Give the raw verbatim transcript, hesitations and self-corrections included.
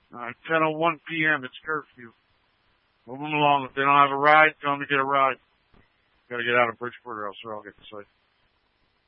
All right, ten oh one p.m. It's curfew. Move them along. If they don't have a ride, tell them to get a ride. Got to get out of Bridgeport or else they'll get the site.